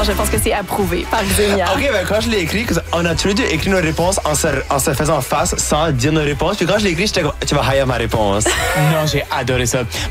Alors, je pense que c'est approuvé par Xenia. OK, ben quand je l'ai écrit, on a tous les deux écrit nos réponses en se faisant face sans dire nos réponses. Puis quand je l'ai écrit, j'étais comme, tu vas haïr ma réponse. Non, j'ai adoré ça.